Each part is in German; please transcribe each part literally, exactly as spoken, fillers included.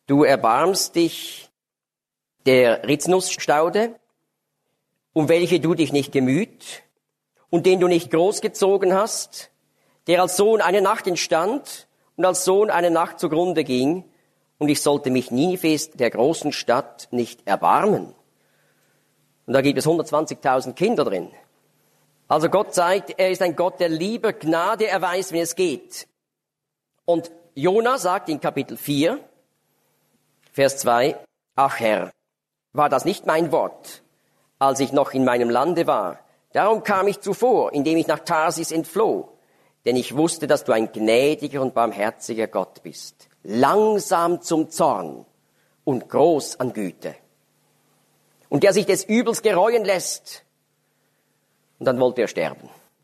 Du erbarmst dich der Rizinusstaude, um welche du dich nicht gemüht und den du nicht großgezogen hast, der als Sohn eine Nacht entstand und als Sohn eine Nacht zugrunde ging, und ich sollte mich Ninives, der großen Stadt, nicht erbarmen. Und da gibt es hundertzwanzigtausend Kinder drin. Also Gott zeigt, er ist ein Gott der Liebe, Gnade, er weiß, wie es geht. Und Jona sagt in Kapitel vier, Vers zwei, ach Herr, war das nicht mein Wort, als ich noch in meinem Lande war? Darum kam ich zuvor, indem ich nach Tarsis entfloh. Denn ich wusste, dass du ein gnädiger und barmherziger Gott bist, langsam zum Zorn und groß an Güte. Und der sich des Übels gereuen lässt. Und dann wollte er sterben.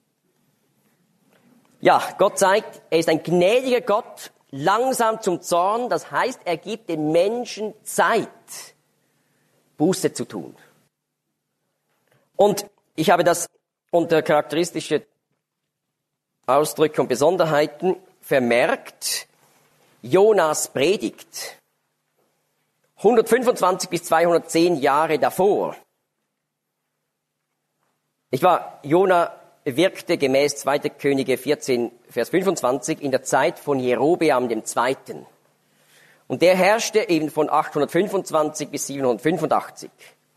Ja, Gott zeigt, er ist ein gnädiger Gott, langsam zum Zorn. Das heißt, er gibt den Menschen Zeit, Buße zu tun. Und ich habe das unter charakteristische Ausdrücke und Besonderheiten vermerkt. Jonas Predigt, hundertfünfundzwanzig bis zweihundertzehn Jahre davor. Ich war, Jona wirkte gemäß zweiter Könige vierzehn, Vers fünfundzwanzig in der Zeit von Jerobeam dem Zweiten. Und der herrschte eben von achthundertfünfundzwanzig bis siebenhundertfünfundachtzig.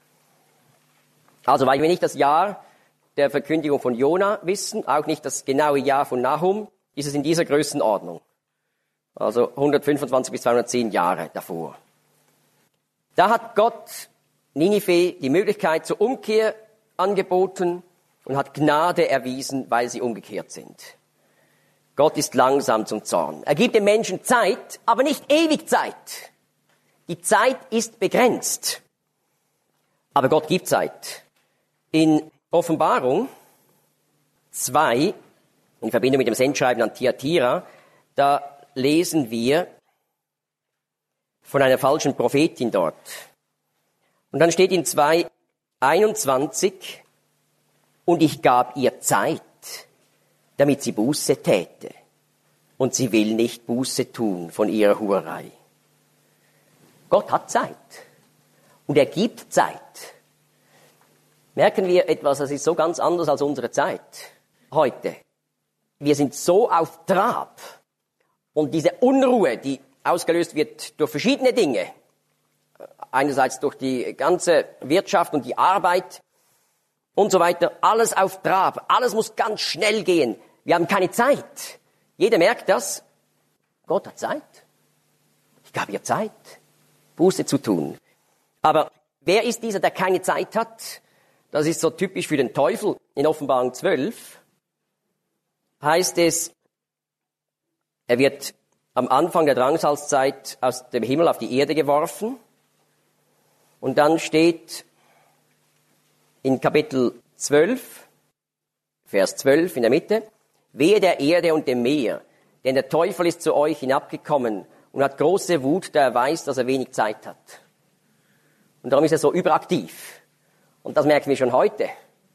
Also, weil wir nicht das Jahr der Verkündigung von Jona wissen, auch nicht das genaue Jahr von Nahum, ist es in dieser Größenordnung. Also hundertfünfundzwanzig bis zweihundertzehn Jahre davor. Da hat Gott Ninive die Möglichkeit zur Umkehr angeboten und hat Gnade erwiesen, weil sie umgekehrt sind. Gott ist langsam zum Zorn. Er gibt den Menschen Zeit, aber nicht ewig Zeit. Die Zeit ist begrenzt. Aber Gott gibt Zeit. In Offenbarung zwei, in Verbindung mit dem Sendschreiben an Thyatira, da lesen wir von einer falschen Prophetin dort. Und dann steht in zwei einundzwanzig, und ich gab ihr Zeit, damit sie Buße täte. Und sie will nicht Buße tun von ihrer Hurerei. Gott hat Zeit. Und er gibt Zeit. Merken wir etwas, das ist so ganz anders als unsere Zeit heute. Wir sind so auf Trab. Und diese Unruhe, die ausgelöst wird durch verschiedene Dinge, einerseits durch die ganze Wirtschaft und die Arbeit und so weiter, alles auf Trab, alles muss ganz schnell gehen. Wir haben keine Zeit. Jeder merkt das. Gott hat Zeit. Ich gab ihr Zeit, Buße zu tun. Aber wer ist dieser, der keine Zeit hat? Das ist so typisch für den Teufel. In Offenbarung zwölf heißt es, er wird am Anfang der Drangsalzzeit aus dem Himmel auf die Erde geworfen. Und dann steht in Kapitel zwölf, Vers zwölf in der Mitte, wehe der Erde und dem Meer, denn der Teufel ist zu euch hinabgekommen und hat große Wut, da er weiß, dass er wenig Zeit hat. Und darum ist er so überaktiv. Und das merken wir schon heute.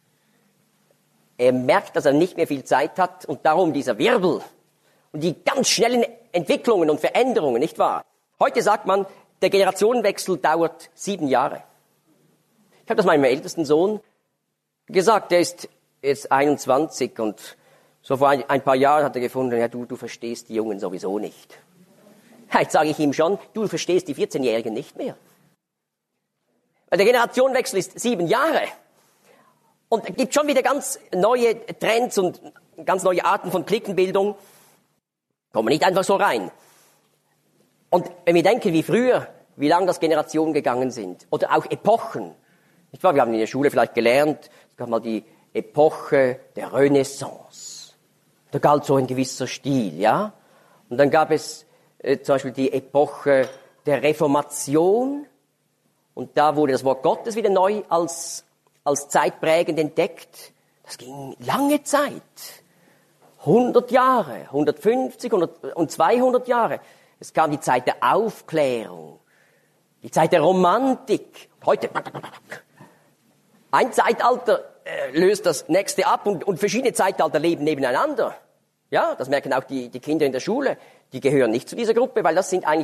Er merkt, dass er nicht mehr viel Zeit hat und darum dieser Wirbel und die ganz schnellen Entwicklungen und Veränderungen, nicht wahr? Heute sagt man, der Generationenwechsel dauert sieben Jahre. Ich habe das meinem ältesten Sohn gesagt, der ist jetzt einundzwanzig und so vor ein, ein paar Jahren hat er gefunden, ja du, du verstehst die Jungen sowieso nicht. Jetzt sage ich ihm schon, du verstehst die vierzehnjährigen nicht mehr. Weil der Generationenwechsel ist sieben Jahre. Und es gibt schon wieder ganz neue Trends und ganz neue Arten von Cliquenbildung. Kommen nicht einfach so rein. Und wenn wir denken, wie früher, wie lang das Generationen gegangen sind, oder auch Epochen. Nicht wahr? Wir haben in der Schule vielleicht gelernt, es gab mal die Epoche der Renaissance. Da galt so ein gewisser Stil, ja. Und dann gab es äh, zum Beispiel die Epoche der Reformation. Und da wurde das Wort Gottes wieder neu als, als zeitprägend entdeckt. Das ging lange Zeit. hundert Jahre, hundertfünfzig hundert und zweihundert Jahre. Es kam die Zeit der Aufklärung, die Zeit der Romantik. Heute, ein Zeitalter äh, löst das nächste ab und, und verschiedene Zeitalter leben nebeneinander. Ja, das merken auch die, die Kinder in der Schule. Die gehören nicht zu dieser Gruppe, weil das sind eigentlich eher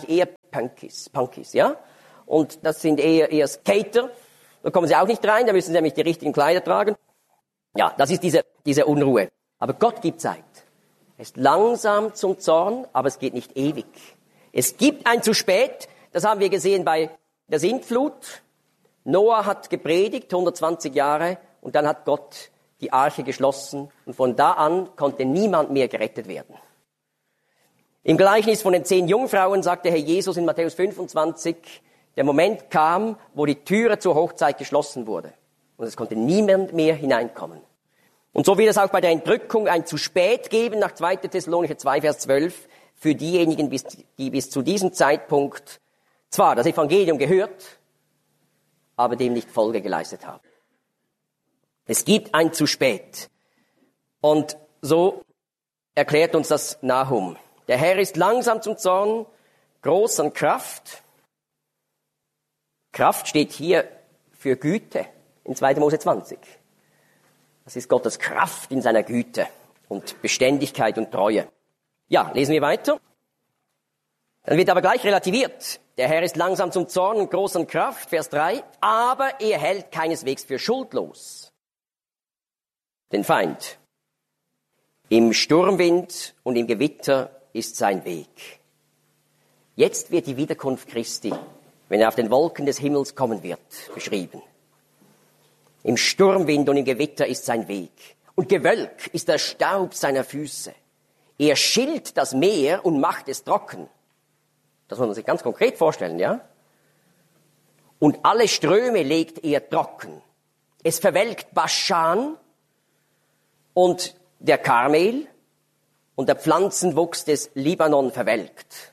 Punkies, Punkies, ja? Und das sind eher, eher Skater. Da kommen sie auch nicht rein, da müssen sie nämlich die richtigen Kleider tragen. Ja, das ist diese, diese Unruhe. Aber Gott gibt Zeit. Er ist langsam zum Zorn, aber es geht nicht ewig. Es gibt ein zu spät, das haben wir gesehen bei der Sintflut. Noah hat gepredigt, hundertzwanzig Jahre, und dann hat Gott die Arche geschlossen. Und von da an konnte niemand mehr gerettet werden. Im Gleichnis von den zehn Jungfrauen sagte Herr Jesus in Matthäus fünfundzwanzig, der Moment kam, wo die Türe zur Hochzeit geschlossen wurde. Und es konnte niemand mehr hineinkommen. Und so wird es auch bei der Entrückung ein zu spät geben, nach zweiter Thessalonicher zwei, Vers zwölf, für diejenigen, die bis zu diesem Zeitpunkt zwar das Evangelium gehört, aber dem nicht Folge geleistet haben. Es gibt ein zu spät. Und so erklärt uns das Nahum. Der Herr ist langsam zum Zorn, groß an Kraft. Kraft steht hier für Güte in zweiter Mose zwanzig. Das ist Gottes Kraft in seiner Güte und Beständigkeit und Treue. Ja, lesen wir weiter. Dann wird aber gleich relativiert. Der Herr ist langsam zum Zorn und groß an Kraft, Vers drei, aber er hält keineswegs für schuldlos den Feind. Im Sturmwind und im Gewitter ist sein Weg. Jetzt wird die Wiederkunft Christi, wenn er auf den Wolken des Himmels kommen wird, beschrieben. Im Sturmwind und im Gewitter ist sein Weg. Und Gewölk ist der Staub seiner Füße. Er schillt das Meer und macht es trocken. Das muss man sich ganz konkret vorstellen, ja? Und alle Ströme legt er trocken. Es verwelkt Baschan und der Karmel und der Pflanzenwuchs des Libanon verwelkt.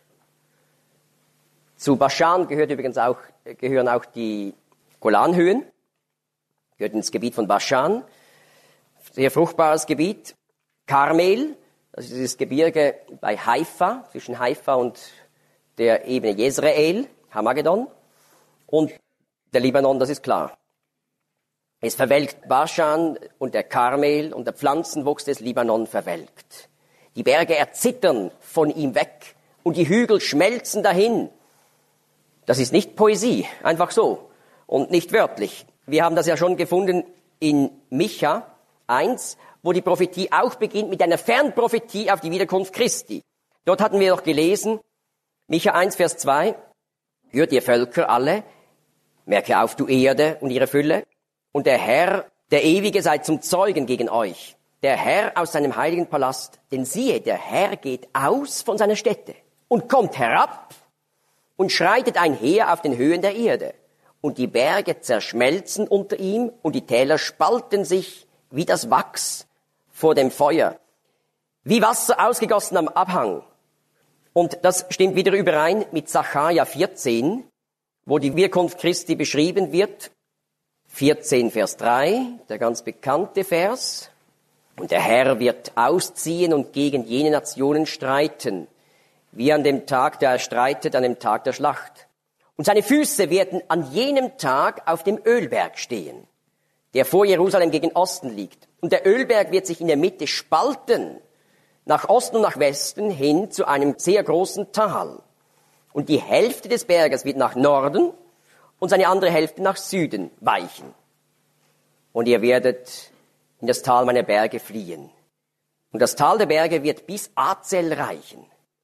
Zu Baschan gehört übrigens auch, gehören auch die Golanhöhen, gehört ins Gebiet von Baschan, sehr fruchtbares Gebiet. Karmel, das ist das Gebirge bei Haifa, zwischen Haifa und der Ebene Jezreel, Hamagedon, und der Libanon, das ist klar. Es verwelkt Baschan und der Karmel und der Pflanzenwuchs des Libanon verwelkt. Die Berge erzittern von ihm weg und die Hügel schmelzen dahin. Das ist nicht Poesie, einfach so und nicht wörtlich. Wir haben das ja schon gefunden in Micha eins, wo die Prophetie auch beginnt mit einer Fernprophetie auf die Wiederkunft Christi. Dort hatten wir doch gelesen, Micha eins, Vers zwei, hört ihr Völker alle, merke auf, du Erde und ihre Fülle, und der Herr, der Ewige, sei zum Zeugen gegen euch. Der Herr aus seinem heiligen Palast, denn siehe, der Herr geht aus von seiner Stätte und kommt herab und schreitet einher auf den Höhen der Erde. Und die Berge zerschmelzen unter ihm und die Täler spalten sich wie das Wachs vor dem Feuer, wie Wasser ausgegossen am Abhang. Und das stimmt wieder überein mit Sacharja vierzehn, wo die Wiederkunft Christi beschrieben wird. vierzehn, Vers drei, der ganz bekannte Vers. Und der Herr wird ausziehen und gegen jene Nationen streiten, wie an dem Tag, da er streitet, an dem Tag der Schlacht. Und seine Füße werden an jenem Tag auf dem Ölberg stehen, der vor Jerusalem gegen Osten liegt. Und der Ölberg wird sich in der Mitte spalten, nach Osten und nach Westen hin zu einem sehr großen Tal. Und die Hälfte des Berges wird nach Norden und seine andere Hälfte nach Süden weichen. Und ihr werdet in das Tal meiner Berge fliehen. Und das Tal der Berge wird bis Azel reichen.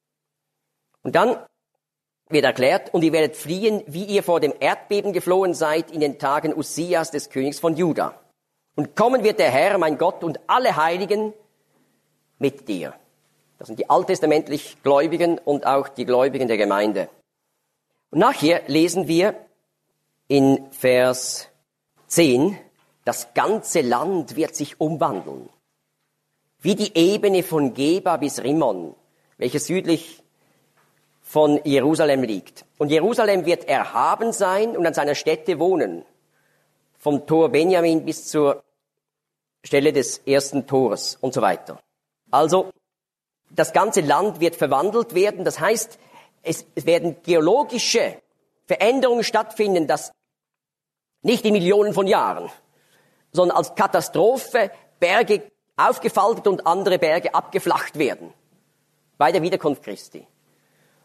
Und dann wird erklärt, und ihr werdet fliehen, wie ihr vor dem Erdbeben geflohen seid in den Tagen Ussias des Königs von Juda. Und kommen wird der Herr, mein Gott, und alle Heiligen mit dir. Das sind die alttestamentlich Gläubigen und auch die Gläubigen der Gemeinde. Und nachher lesen wir in Vers zehn, das ganze Land wird sich umwandeln. Wie die Ebene von Geba bis Rimmon, welche südlich von Jerusalem liegt. Und Jerusalem wird erhaben sein und an seiner Stätte wohnen. Vom Tor Benjamin bis zur Stelle des ersten Tores und so weiter. Also, das ganze Land wird verwandelt werden. Das heißt, es werden geologische Veränderungen stattfinden, das nicht in Millionen von Jahren, sondern als Katastrophe Berge aufgefaltet und andere Berge abgeflacht werden. Bei der Wiederkunft Christi.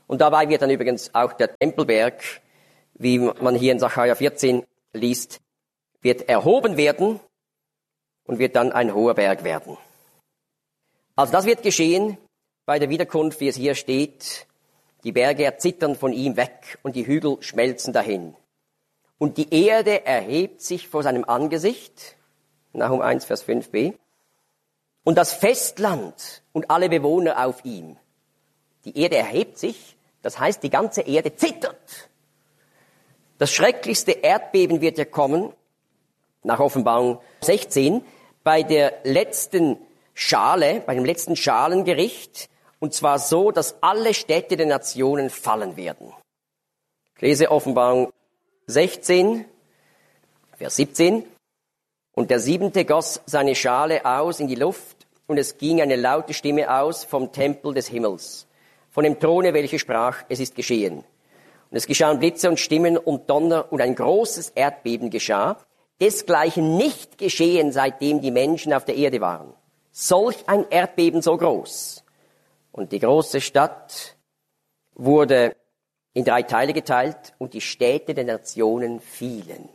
Und dabei wird dann übrigens auch der Tempelberg, wie man hier in Sacharja vierzehn liest, wird erhoben werden und wird dann ein hoher Berg werden. Also das wird geschehen bei der Wiederkunft, wie es hier steht. Die Berge erzittern von ihm weg und die Hügel schmelzen dahin. Und die Erde erhebt sich vor seinem Angesicht, Nahum eins, Vers fünf b, und das Festland und alle Bewohner auf ihm. Die Erde erhebt sich, das heißt, die ganze Erde zittert. Das schrecklichste Erdbeben wird ja kommen, nach Offenbarung sechzehn, bei der letzten Schale, bei dem letzten Schalengericht, und zwar so, dass alle Städte der Nationen fallen werden. Ich lese Offenbarung sechzehn, Vers siebzehn. Und der Siebente goss seine Schale aus in die Luft, und es ging eine laute Stimme aus vom Tempel des Himmels, von dem Throne, welche sprach, es ist geschehen. Und es geschahen Blitze und Stimmen und Donner, und ein großes Erdbeben geschah, desgleichen nicht geschehen, seitdem die Menschen auf der Erde waren. Solch ein Erdbeben so groß. Und die große Stadt wurde in drei Teile geteilt, und die Städte der Nationen fielen.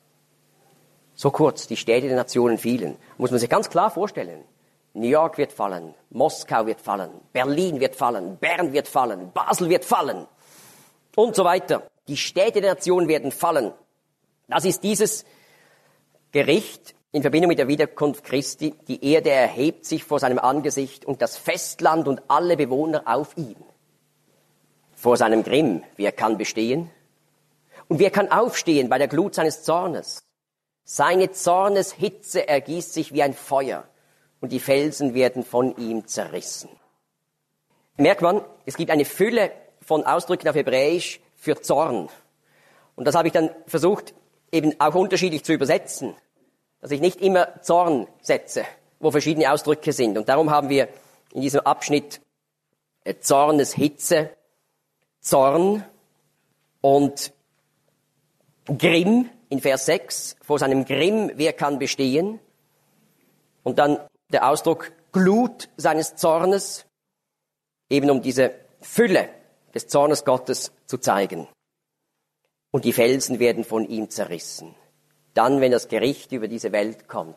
So kurz, die Städte der Nationen fielen. Muss man sich ganz klar vorstellen. New York wird fallen, Moskau wird fallen, Berlin wird fallen, Bern wird fallen, Basel wird fallen und so weiter. Die Städte der Nationen werden fallen. Das ist dieses Gericht in Verbindung mit der Wiederkunft Christi. Die Erde erhebt sich vor seinem Angesicht und das Festland und alle Bewohner auf ihm. Vor seinem Grimm, wer kann bestehen? Und wer kann aufstehen bei der Glut seines Zornes? Seine Zorneshitze ergießt sich wie ein Feuer, und die Felsen werden von ihm zerrissen. Merkt man, es gibt eine Fülle von Ausdrücken auf Hebräisch für Zorn. Und das habe ich dann versucht, eben auch unterschiedlich zu übersetzen, dass ich nicht immer Zorn setze, wo verschiedene Ausdrücke sind. Und darum haben wir in diesem Abschnitt Zorneshitze, Zorn und Grimm in Vers sechs. Vor seinem Grimm, wer kann bestehen? Und dann der Ausdruck Glut seines Zornes, eben um diese Fülle des Zornes Gottes zu zeigen. Und die Felsen werden von ihm zerrissen. Dann, wenn das Gericht über diese Welt kommt,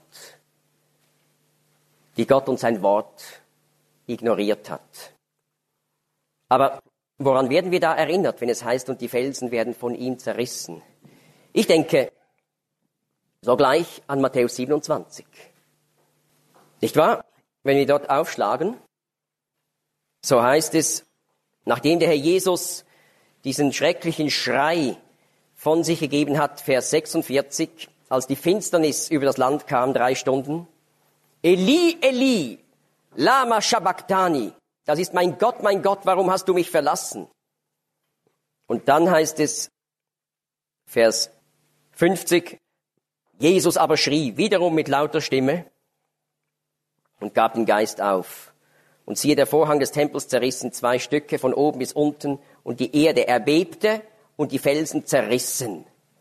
die Gott und sein Wort ignoriert hat. Aber woran werden wir da erinnert, wenn es heißt, und die Felsen werden von ihm zerrissen? Ich denke sogleich an Matthäus siebenundzwanzig. Nicht wahr? Wenn wir dort aufschlagen, so heißt es, nachdem der Herr Jesus diesen schrecklichen Schrei von sich gegeben hat, Vers sechsundvierzig, als die Finsternis über das Land kam, drei Stunden, Eli, Eli, lama sabachthani, das ist mein Gott, mein Gott, warum hast du mich verlassen? Und dann heißt es, Vers fünfzig, Jesus aber schrie wiederum mit lauter Stimme und gab den Geist auf. Und siehe, der Vorhang des Tempels zerriss in zwei Stücke von oben bis unten, und die Erde erbebte und die Felsen zerrissen.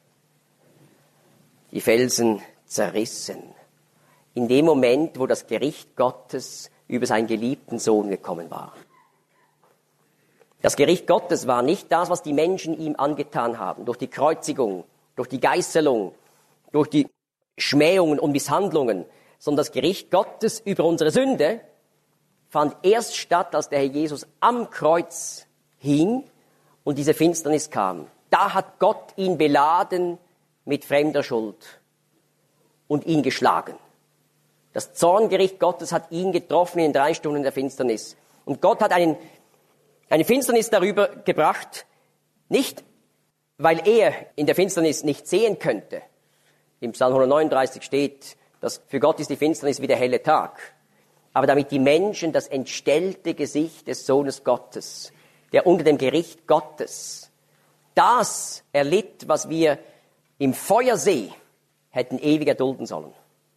Die Felsen zerrissen. In dem Moment, wo das Gericht Gottes über seinen geliebten Sohn gekommen war. Das Gericht Gottes war nicht das, was die Menschen ihm angetan haben, durch die Kreuzigung, durch die Geißelung, durch die Schmähungen und Misshandlungen, sondern das Gericht Gottes über unsere Sünde fand erst statt, als der Herr Jesus am Kreuz hing und diese Finsternis kam. Da hat Gott ihn beladen mit fremder Schuld und ihn geschlagen. Das Zorngericht Gottes hat ihn getroffen in drei Stunden der Finsternis. Und Gott hat einen, eine Finsternis darüber gebracht, nicht weil er in der Finsternis nicht sehen könnte. Im Psalm hundertneununddreißig steht, dass für Gott ist die Finsternis wie der helle Tag. Aber damit die Menschen das entstellte Gesicht des Sohnes Gottes, der unter dem Gericht Gottes, das erlitt, was wir im Feuersee hätten ewig erdulden sollen.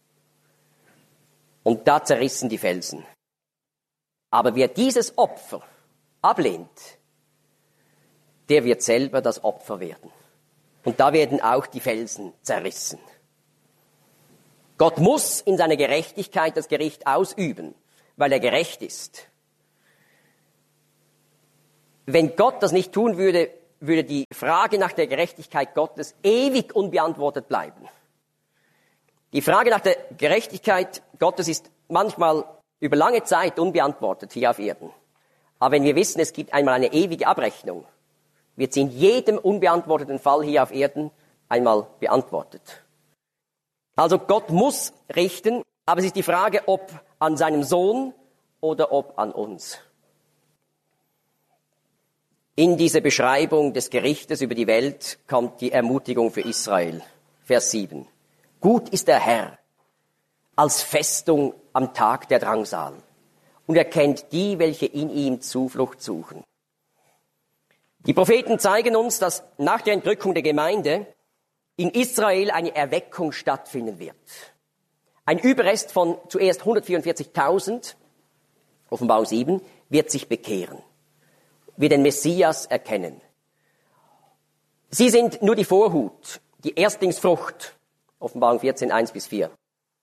Und da zerrissen die Felsen. Aber wer dieses Opfer ablehnt, der wird selber das Opfer werden. Und da werden auch die Felsen zerrissen. Gott muss in seiner Gerechtigkeit das Gericht ausüben, weil er gerecht ist. wenn Gott das nicht tun würde, würde die Frage nach der Gerechtigkeit Gottes ewig unbeantwortet bleiben. Die Frage nach der Gerechtigkeit Gottes ist manchmal über lange Zeit unbeantwortet hier auf Erden. Aber wenn wir wissen, es gibt einmal eine ewige Abrechnung, wird sie in jedem unbeantworteten Fall hier auf Erden einmal beantwortet. Also Gott muss richten, aber es ist die Frage, ob an seinem Sohn oder ob an uns. In diese Beschreibung des Gerichtes über die Welt kommt die Ermutigung für Israel. Vers sieben. Gut ist der Herr als Festung am Tag der Drangsal und er kennt die, welche in ihm Zuflucht suchen. Die Propheten zeigen uns, dass nach der Entrückung der Gemeinde in Israel eine Erweckung stattfinden wird. Ein Überrest von zuerst hundertvierundvierzigtausend, Offenbarung sieben, wird sich bekehren, wird den Messias erkennen. Sie sind nur die Vorhut, die Erstlingsfrucht, Offenbarung vierzehn, eins bis vier.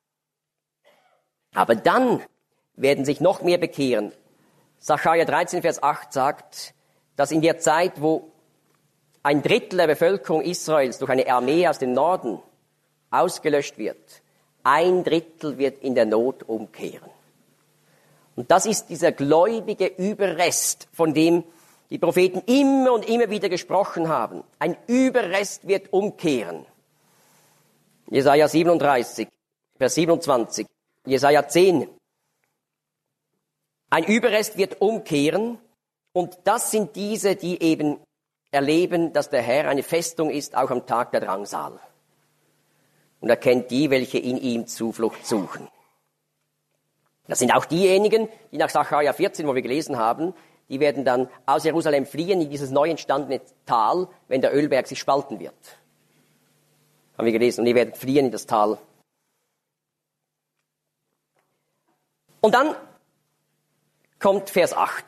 Aber dann werden sich noch mehr bekehren. Sacharja dreizehn, Vers acht sagt, dass in der Zeit, wo ein Drittel der Bevölkerung Israels durch eine Armee aus dem Norden ausgelöscht wird, ein Drittel wird in der Not umkehren. Und das ist dieser gläubige Überrest, von dem die Propheten immer und immer wieder gesprochen haben. Ein Überrest wird umkehren. Jesaja siebenunddreißig, Vers siebenundzwanzig, Jesaja zehn. Ein Überrest wird umkehren und das sind diese, die eben erleben, dass der Herr eine Festung ist, auch am Tag der Drangsal. Und er kennt die, welche in ihm Zuflucht suchen. Das sind auch diejenigen, die nach Sacharja vierzehn, wo wir gelesen haben, die werden dann aus Jerusalem fliehen in dieses neu entstandene Tal, wenn der Ölberg sich spalten wird. Haben wir gelesen. Und die werden fliehen in das Tal. Und dann kommt Vers acht.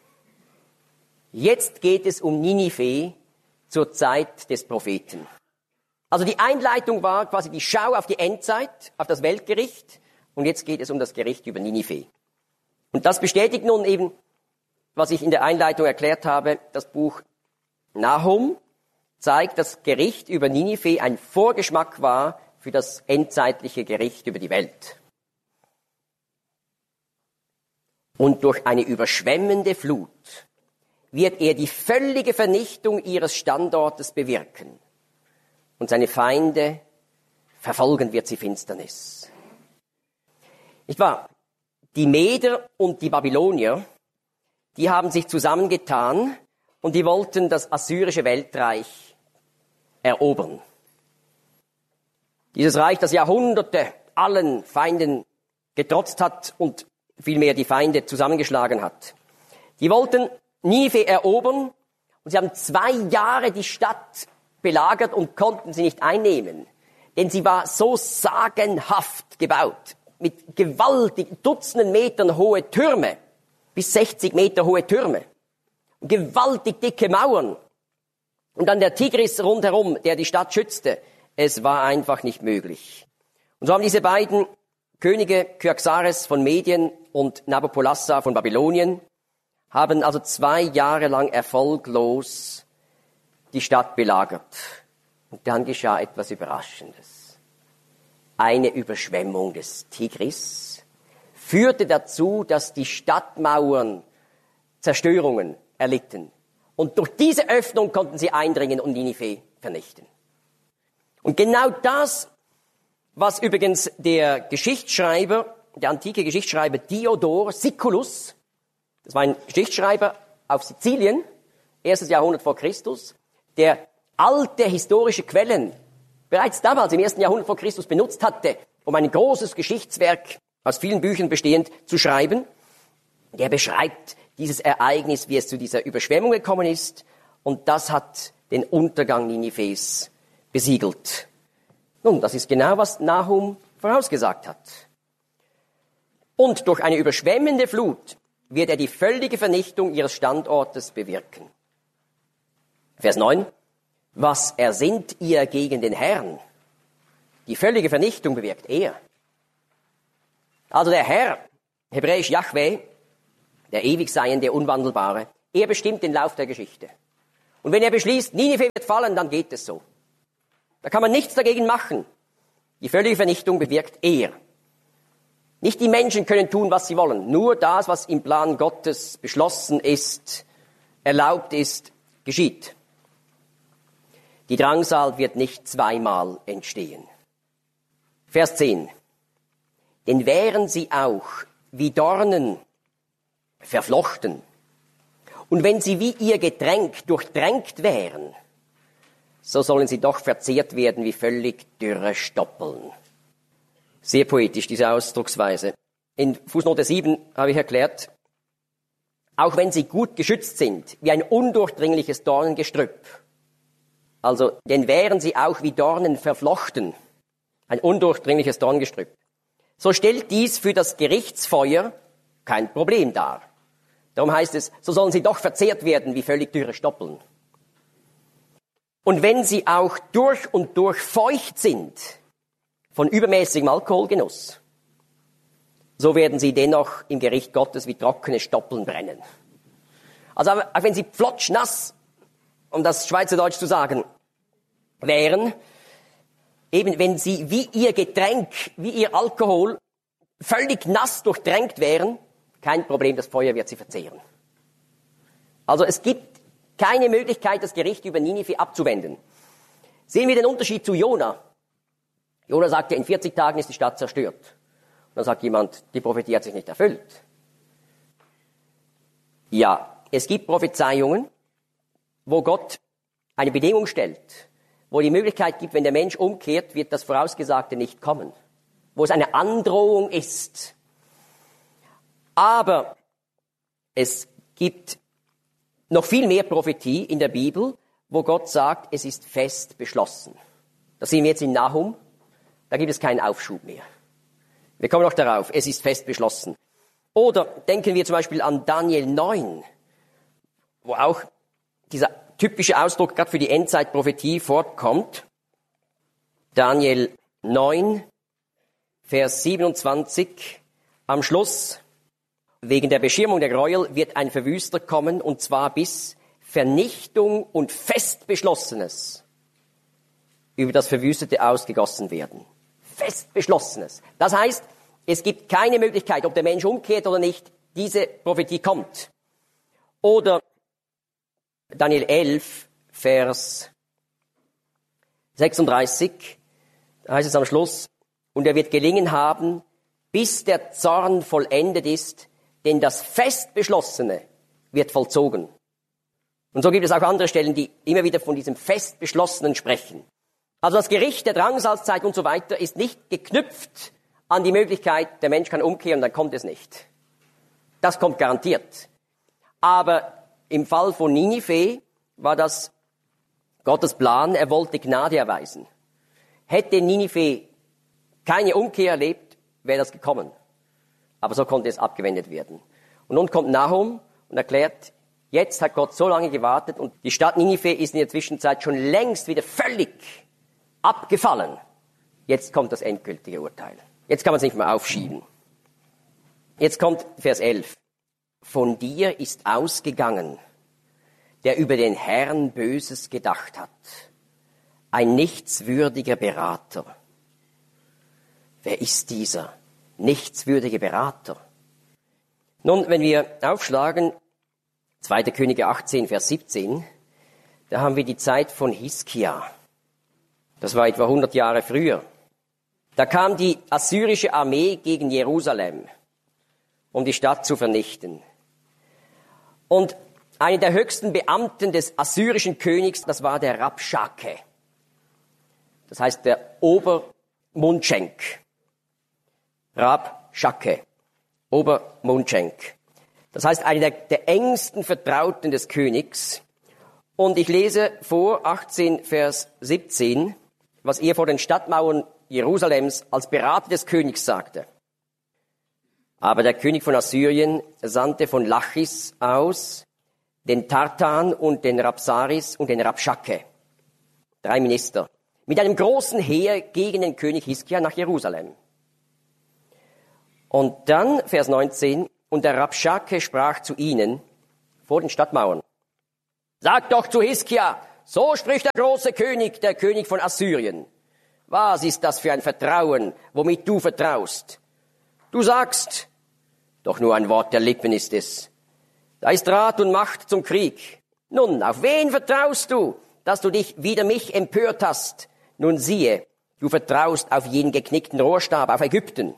Jetzt geht es um Ninive zur Zeit des Propheten. Also die Einleitung war quasi die Schau auf die Endzeit, auf das Weltgericht. Und jetzt geht es um das Gericht über Ninive. Und das bestätigt nun eben, was ich in der Einleitung erklärt habe, das Buch Nahum zeigt, dass Gericht über Ninive ein Vorgeschmack war für das endzeitliche Gericht über die Welt. Und durch eine überschwemmende Flut wird er die völlige Vernichtung ihres Standortes bewirken. Und seine Feinde verfolgen wird sie Finsternis. Nicht wahr? Die Meder und die Babylonier, die haben sich zusammengetan und die wollten das assyrische Weltreich erobern. Dieses Reich, das Jahrhunderte allen Feinden getrotzt hat und vielmehr die Feinde zusammengeschlagen hat. Die wollten Ninive erobern und sie haben zwei Jahre die Stadt belagert und konnten sie nicht einnehmen. Denn sie war so sagenhaft gebaut, mit gewaltigen Dutzenden Metern hohe Türme, bis sechzig Meter hohe Türme, gewaltig dicke Mauern und dann der Tigris rundherum, der die Stadt schützte. Es war einfach nicht möglich. Und so haben diese beiden Könige, Kyaxares von Medien und Nabopolassar von Babylonien, haben also zwei Jahre lang erfolglos die Stadt belagert. Und dann geschah etwas Überraschendes. Eine Überschwemmung des Tigris führte dazu, dass die Stadtmauern Zerstörungen erlitten. Und durch diese Öffnung konnten sie eindringen und Ninive vernichten. Und genau das, was übrigens der Geschichtsschreiber, der antike Geschichtsschreiber Diodor Siculus, das war ein Geschichtsschreiber auf Sizilien, erstes Jahrhundert vor Christus, der alte historische Quellen bereits damals im ersten Jahrhundert vor Christus benutzt hatte, um ein großes Geschichtswerk aus vielen Büchern bestehend zu schreiben. Der beschreibt dieses Ereignis, wie es zu dieser Überschwemmung gekommen ist, und das hat den Untergang Ninives besiegelt. Nun, das ist genau, was Nahum vorausgesagt hat. Und durch eine überschwemmende Flut wird er die völlige Vernichtung ihres Standortes bewirken. Vers neun. Was ersinnt ihr gegen den Herrn? Die völlige Vernichtung bewirkt er. Also der Herr, hebräisch Jahwe, der ewig Seiende, Unwandelbare, Er bestimmt den Lauf der Geschichte. Und wenn er beschließt, Ninive wird fallen, dann geht es so. Da kann man nichts dagegen machen. Die völlige Vernichtung bewirkt er. Nicht die Menschen können tun, was sie wollen. Nur das, was im Plan Gottes beschlossen ist, erlaubt ist, geschieht. Die Drangsal wird nicht zweimal entstehen. Vers zehn. Denn wären sie auch wie Dornen verflochten, und wenn sie wie ihr Getränk durchtränkt wären, so sollen sie doch verzehrt werden wie völlig dürre Stoppeln. Sehr poetisch, diese Ausdrucksweise. In Fußnote sieben habe ich erklärt, auch wenn sie gut geschützt sind, wie ein undurchdringliches Dornengestrüpp, also, denn wären sie auch wie Dornen verflochten, ein undurchdringliches Dornengestrüpp, so stellt dies für das Gerichtsfeuer kein Problem dar. Darum heißt es, so sollen sie doch verzehrt werden wie völlig dürre Stoppeln. Und wenn sie auch durch und durch feucht sind von übermäßigem Alkoholgenuss, so werden sie dennoch im Gericht Gottes wie trockene Stoppeln brennen. Also auch wenn sie flotschnass, um das Schweizerdeutsch zu sagen, wären, eben wenn sie wie ihr Getränk, wie ihr Alkohol völlig nass durchtränkt wären, kein Problem, das Feuer wird sie verzehren. Also es gibt keine Möglichkeit, das Gericht über Ninive abzuwenden. Sehen wir den Unterschied zu Jona. Jona sagte, in vierzig Tagen ist die Stadt zerstört. Und dann sagt jemand, die Prophetie hat sich nicht erfüllt. Ja, es gibt Prophezeiungen, wo Gott eine Bedingung stellt, wo die Möglichkeit gibt, wenn der Mensch umkehrt, wird das Vorausgesagte nicht kommen. Wo es eine Androhung ist. Aber es gibt noch viel mehr Prophetie in der Bibel, wo Gott sagt, es ist fest beschlossen. Das sehen wir jetzt in Nahum, da gibt es keinen Aufschub mehr. Wir kommen noch darauf, es ist fest beschlossen. Oder denken wir zum Beispiel an Daniel neun, wo auch dieser typische Ausdruck gerade für die Endzeitprophetie vorkommt. Daniel neun, Vers siebenundzwanzig, am Schluss: Wegen der Beschirmung der Gräuel wird ein Verwüster kommen, und zwar bis Vernichtung und Festbeschlossenes über das Verwüstete ausgegossen werden. Festbeschlossenes. Das heißt, es gibt keine Möglichkeit, ob der Mensch umkehrt oder nicht, diese Prophetie kommt. Oder Daniel elf, Vers sechsunddreißig, da heißt es am Schluss: Und er wird gelingen haben, bis der Zorn vollendet ist, denn das Festbeschlossene wird vollzogen. Und so gibt es auch andere Stellen, die immer wieder von diesem Festbeschlossenen sprechen. Also das Gericht der Drangsalzzeit und so weiter ist nicht geknüpft an die Möglichkeit, der Mensch kann umkehren, dann kommt es nicht. Das kommt garantiert. Aber im Fall von Ninive war das Gottes Plan, er wollte Gnade erweisen. Hätte Ninive keine Umkehr erlebt, wäre das gekommen. Aber so konnte es abgewendet werden. Und nun kommt Nahum und erklärt, jetzt hat Gott so lange gewartet und die Stadt Ninive ist in der Zwischenzeit schon längst wieder völlig abgefallen. Jetzt kommt das endgültige Urteil. Jetzt kann man es nicht mehr aufschieben. Jetzt kommt Vers elf. Von dir ist ausgegangen, der über den Herrn Böses gedacht hat. Ein nichtswürdiger Berater. Wer ist dieser nichtswürdige Berater? Nun, wenn wir aufschlagen, zweiter Könige achtzehn, Vers siebzehn, da haben wir die Zeit von Hiskia. Das war etwa hundert Jahre früher. Da kam die assyrische Armee gegen Jerusalem, um die Stadt zu vernichten. Und einer der höchsten Beamten des assyrischen Königs, das war der Rabschake. Das heißt der Obermundschenk. Rabschake, Obermundschenk. Das heißt einer der, der engsten Vertrauten des Königs. Und ich lese vor achtzehn, Vers siebzehn, was er vor den Stadtmauern Jerusalems als Berater des Königs sagte. Aber der König von Assyrien sandte von Lachis aus den Tartan und den Rabsaris und den Rabschake, drei Minister, mit einem großen Heer gegen den König Hiskia nach Jerusalem. Und dann, Vers neunzehn, und der Rabschake sprach zu ihnen, vor den Stadtmauern. Sag doch zu Hiskia, so spricht der große König, der König von Assyrien. Was ist das für ein Vertrauen, womit du vertraust? Du sagst, doch nur ein Wort der Lippen ist es. Da ist Rat und Macht zum Krieg. Nun, auf wen vertraust du, dass du dich wider mich empört hast? Nun siehe, du vertraust auf jeden geknickten Rohrstab, auf Ägypten,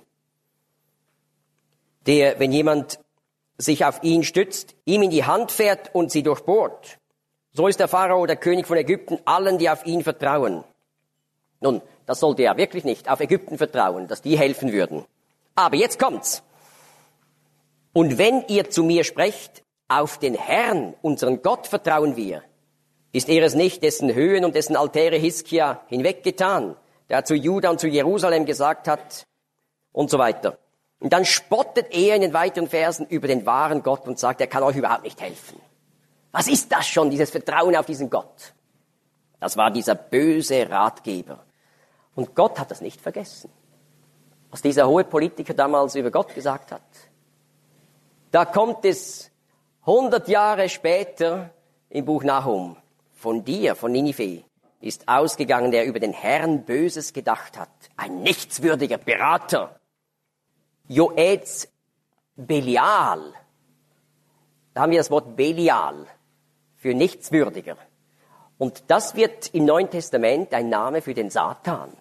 der, wenn jemand sich auf ihn stützt, ihm in die Hand fährt und sie durchbohrt. So ist der Pharao, der König von Ägypten, allen, die auf ihn vertrauen. Nun, das sollte er wirklich nicht auf Ägypten vertrauen, dass die helfen würden. Aber jetzt kommt's. Und wenn ihr zu mir sprecht, auf den Herrn, unseren Gott, vertrauen wir, ist er es nicht, dessen Höhen und dessen Altäre Hiskia hinweggetan, der zu Juda und zu Jerusalem gesagt hat und so weiter. Und dann spottet er in den weiteren Versen über den wahren Gott und sagt, er kann euch überhaupt nicht helfen. Was ist das schon, dieses Vertrauen auf diesen Gott? Das war dieser böse Ratgeber. Und Gott hat das nicht vergessen, was dieser hohe Politiker damals über Gott gesagt hat. Da kommt es hundert Jahre später im Buch Nahum. Von dir, von Ninive, ist ausgegangen, der über den Herrn Böses gedacht hat. Ein nichtswürdiger Berater. Joeds Belial. Da haben wir das Wort Belial für nichtswürdiger. Und das wird im Neuen Testament ein Name für den Satan.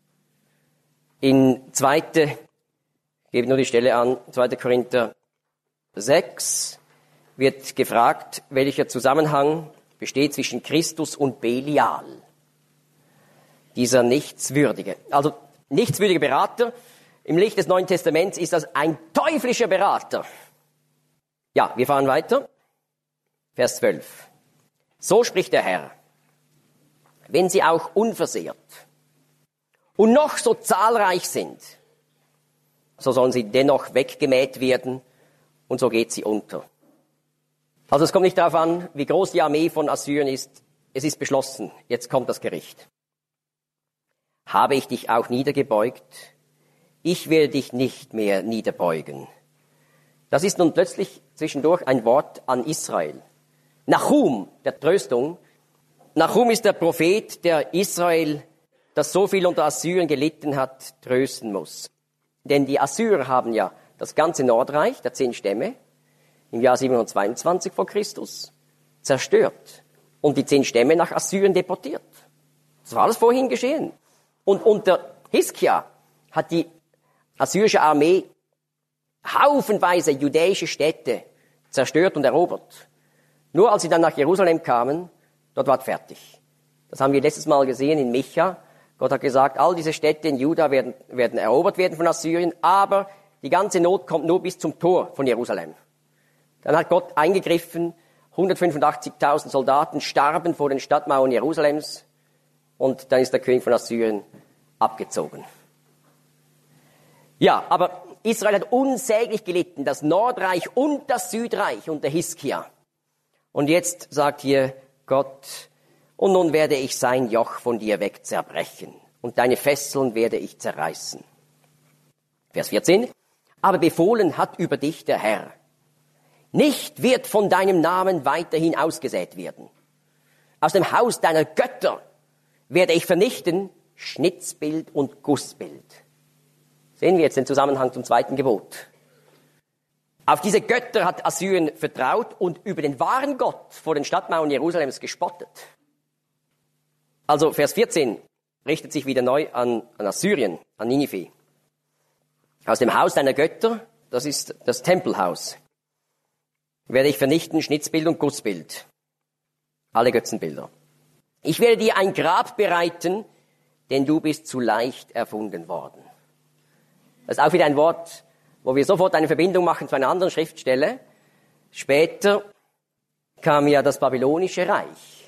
In zweite, ich gebe nur die Stelle an, zweiter Korinther sechs wird gefragt, welcher Zusammenhang besteht zwischen Christus und Belial. Dieser nichtswürdige. Also nichtswürdiger Berater, im Licht des Neuen Testaments ist das ein teuflischer Berater. Ja, wir fahren weiter. Vers zwölf. So spricht der Herr. Wenn sie auch unversehrt und noch so zahlreich sind, so sollen sie dennoch weggemäht werden und so geht sie unter. Also es kommt nicht darauf an, wie groß die Armee von Assyrien ist. Es ist beschlossen. Jetzt kommt das Gericht. Habe ich dich auch niedergebeugt? Ich werde dich nicht mehr niederbeugen. Das ist nun plötzlich zwischendurch ein Wort an Israel. Nahum, der Tröstung. Nahum ist der Prophet, der Israel, das so viel unter Assyrien gelitten hat, trösten muss. Denn die Assyrer haben ja das ganze Nordreich der zehn Stämme im Jahr siebenhundertzweiundzwanzig vor Christus zerstört und die zehn Stämme nach Assyrien deportiert. Das war alles vorhin geschehen. Und unter Hiskia hat die assyrische Armee haufenweise judäische Städte zerstört und erobert. Nur als sie dann nach Jerusalem kamen, dort war es fertig. Das haben wir letztes Mal gesehen in Micha. Gott hat gesagt, all diese Städte in Juda werden, werden erobert werden von Assyrien, aber die ganze Not kommt nur bis zum Tor von Jerusalem. Dann hat Gott eingegriffen, hundertfünfundachtzigtausend Soldaten starben vor den Stadtmauern Jerusalems und dann ist der König von Assyrien abgezogen. Ja, aber Israel hat unsäglich gelitten, das Nordreich und das Südreich unter Hiskia. Und jetzt sagt hier Gott, und nun werde ich sein Joch von dir weg zerbrechen und deine Fesseln werde ich zerreißen. Vers vierzehn. Aber befohlen hat über dich der Herr. Nicht wird von deinem Namen weiterhin ausgesät werden. Aus dem Haus deiner Götter werde ich vernichten Schnitzbild und Gussbild. Sehen wir jetzt den Zusammenhang zum zweiten Gebot. Auf diese Götter hat Assyrien vertraut und über den wahren Gott vor den Stadtmauern Jerusalems gespottet. Also Vers vierzehn richtet sich wieder neu an, an Assyrien, an Ninive. Aus dem Haus deiner Götter, das ist das Tempelhaus, werde ich vernichten Schnitzbild und Gussbild. Alle Götzenbilder. Ich werde dir ein Grab bereiten, denn du bist zu leicht erfunden worden. Das ist auch wieder ein Wort, wo wir sofort eine Verbindung machen zu einer anderen Schriftstelle. Später kam ja das babylonische Reich.